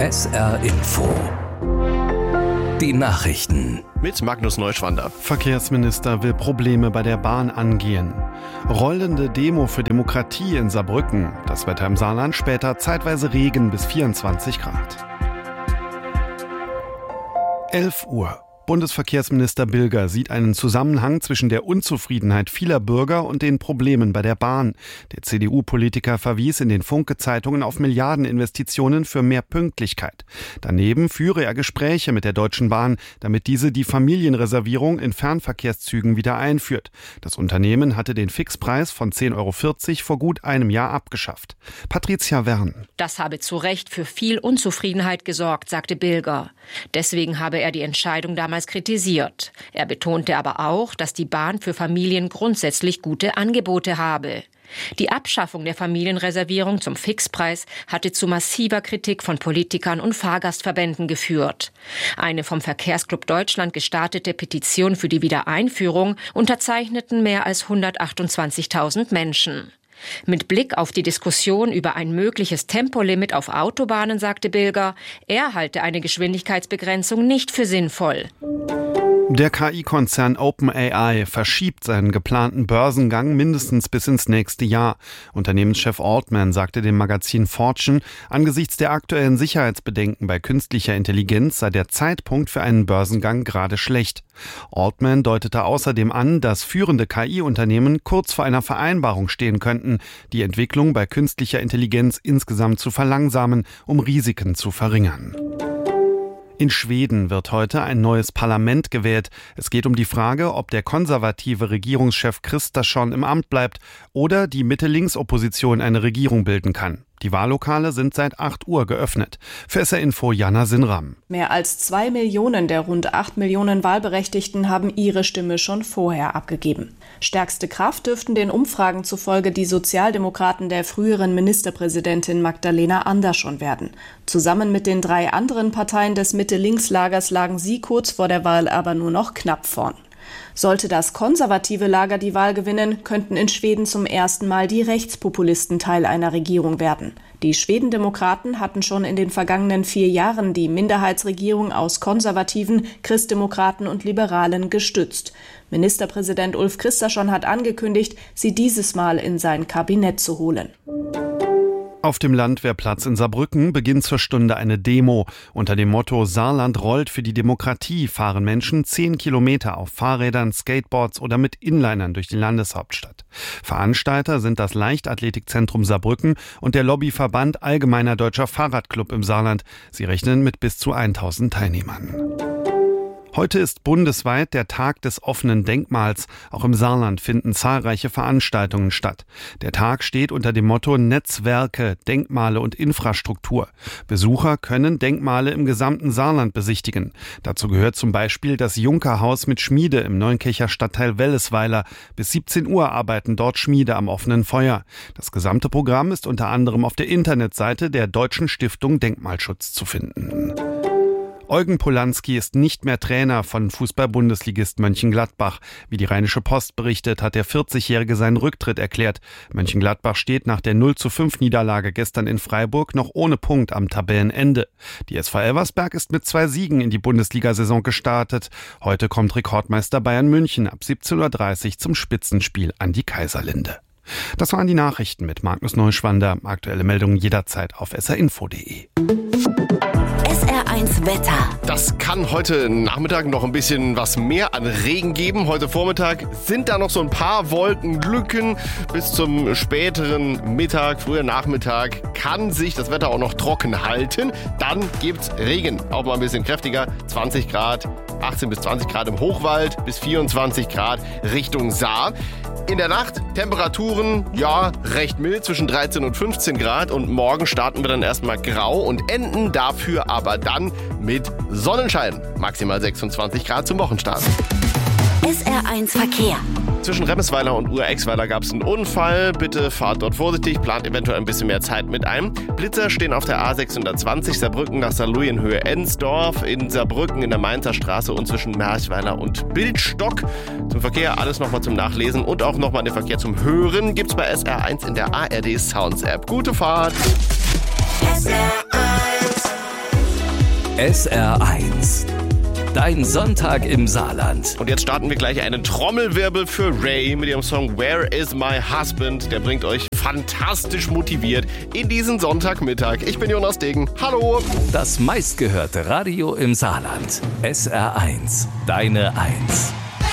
SR Info. Die Nachrichten. Mit Magnus Neuschwander. Verkehrsminister will Probleme bei der Bahn angehen. Rollende Demo für Demokratie in Saarbrücken. Das Wetter im Saarland, später zeitweise Regen bis 24 Grad. 11 Uhr. Bundesverkehrsminister Bilger sieht einen Zusammenhang zwischen der Unzufriedenheit vieler Bürger und den Problemen bei der Bahn. Der CDU-Politiker verwies in den Funke-Zeitungen auf Milliardeninvestitionen für mehr Pünktlichkeit. Daneben führe er Gespräche mit der Deutschen Bahn, damit diese die Familienreservierung in Fernverkehrszügen wieder einführt. Das Unternehmen hatte den Fixpreis von 10,40 € vor gut einem Jahr abgeschafft. Patricia Wern. Das habe zu Recht für viel Unzufriedenheit gesorgt, sagte Bilger. Deswegen habe er die Entscheidung damals kritisiert. Er betonte aber auch, dass die Bahn für Familien grundsätzlich gute Angebote habe. Die Abschaffung der Familienreservierung zum Fixpreis hatte zu massiver Kritik von Politikern und Fahrgastverbänden geführt. Eine vom Verkehrsclub Deutschland gestartete Petition für die Wiedereinführung unterzeichneten mehr als 128.000 Menschen. Mit Blick auf die Diskussion über ein mögliches Tempolimit auf Autobahnen sagte Bilger, er halte eine Geschwindigkeitsbegrenzung nicht für sinnvoll. Der KI-Konzern OpenAI verschiebt seinen geplanten Börsengang mindestens bis ins nächste Jahr. Unternehmenschef Altman sagte dem Magazin Fortune, angesichts der aktuellen Sicherheitsbedenken bei künstlicher Intelligenz sei der Zeitpunkt für einen Börsengang gerade schlecht. Altman deutete außerdem an, dass führende KI-Unternehmen kurz vor einer Vereinbarung stehen könnten, die Entwicklung bei künstlicher Intelligenz insgesamt zu verlangsamen, um Risiken zu verringern. In Schweden wird heute ein neues Parlament gewählt. Es geht um die Frage, ob der konservative Regierungschef Kristersson im Amt bleibt oder die Mitte-Links-Opposition eine Regierung bilden kann. Die Wahllokale sind seit 8 Uhr geöffnet. Für SR Info Jana Sinram. Mehr als 2 Millionen der rund 8 Millionen Wahlberechtigten haben ihre Stimme schon vorher abgegeben. Stärkste Kraft dürften den Umfragen zufolge die Sozialdemokraten der früheren Ministerpräsidentin Magdalena Andersson werden. Zusammen mit den 3 anderen Parteien des Mitte-Links-Lagers lagen sie kurz vor der Wahl aber nur noch knapp vorn. Sollte das konservative Lager die Wahl gewinnen, könnten in Schweden zum ersten Mal die Rechtspopulisten Teil einer Regierung werden. Die Schwedendemokraten hatten schon in den vergangenen 4 Jahren die Minderheitsregierung aus Konservativen, Christdemokraten und Liberalen gestützt. Ministerpräsident Ulf Kristersson hat angekündigt, sie dieses Mal in sein Kabinett zu holen. Auf dem Landwehrplatz in Saarbrücken beginnt zur Stunde eine Demo. Unter dem Motto Saarland rollt für die Demokratie fahren Menschen 10 Kilometer auf Fahrrädern, Skateboards oder mit Inlinern durch die Landeshauptstadt. Veranstalter sind das Leichtathletikzentrum Saarbrücken und der Lobbyverband Allgemeiner Deutscher Fahrradclub im Saarland. Sie rechnen mit bis zu 1000 Teilnehmern. Heute ist bundesweit der Tag des offenen Denkmals. Auch im Saarland finden zahlreiche Veranstaltungen statt. Der Tag steht unter dem Motto Netzwerke, Denkmale und Infrastruktur. Besucher können Denkmale im gesamten Saarland besichtigen. Dazu gehört zum Beispiel das Junkerhaus mit Schmiede im Neunkircher Stadtteil Wellesweiler. Bis 17 Uhr arbeiten dort Schmiede am offenen Feuer. Das gesamte Programm ist unter anderem auf der Internetseite der Deutschen Stiftung Denkmalschutz zu finden. Eugen Polanski ist nicht mehr Trainer von Fußball-Bundesligist Mönchengladbach. Wie die Rheinische Post berichtet, hat der 40-Jährige seinen Rücktritt erklärt. Mönchengladbach steht nach der 0:5-Niederlage gestern in Freiburg noch ohne Punkt am Tabellenende. Die SV Elversberg ist mit 2 Siegen in die Bundesliga-Saison gestartet. Heute kommt Rekordmeister Bayern München ab 17:30 Uhr zum Spitzenspiel an die Kaiserlinde. Das waren die Nachrichten mit Magnus Neuschwander. Aktuelle Meldungen jederzeit auf srinfo.de. SR1 Wetter. Das kann heute Nachmittag noch ein bisschen was mehr an Regen geben. Heute Vormittag sind da noch so ein paar Wolkenlücken. Bis zum späteren Mittag, früher Nachmittag kann sich das Wetter auch noch trocken halten. Dann gibt's Regen, auch mal ein bisschen kräftiger. 20 Grad, 18 bis 20 Grad im Hochwald, bis 24 Grad Richtung Saar. In der Nacht Temperaturen, ja, recht mild, zwischen 13 und 15 Grad. Und morgen starten wir dann erstmal grau und enden dafür aber dann mit Sonnenschein. Maximal 26 Grad zum Wochenstart. SR1 Verkehr. Zwischen Remsweiler und Ur-Exweiler gab es einen Unfall. Bitte fahrt dort vorsichtig, plant eventuell ein bisschen mehr Zeit mit ein. Blitzer stehen auf der A620 Saarbrücken nach Saarlouis in Höhe Ensdorf, in Saarbrücken in der Mainzer Straße und zwischen Merchweiler und Bildstock. Zum Verkehr alles nochmal zum Nachlesen und auch nochmal den Verkehr zum Hören gibt's bei SR1 in der ARD Sounds App. Gute Fahrt! SR1 SR1. Dein Sonntag im Saarland. Und jetzt starten wir gleich einen Trommelwirbel für Ray mit ihrem Song Where is my husband? Der bringt euch fantastisch motiviert in diesen Sonntagmittag. Ich bin Jonas Degen. Hallo. Das meistgehörte Radio im Saarland. SR1. Deine 1.